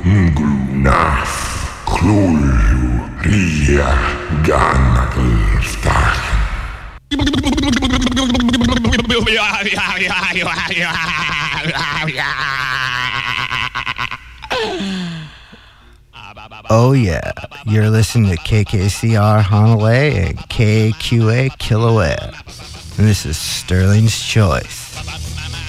Ngunaf, Klulu, Ria, Ganagelstar. Oh yeah, you're listening to KKCR Honolulu and KQA Kilauea. And this is Sterling's Choice.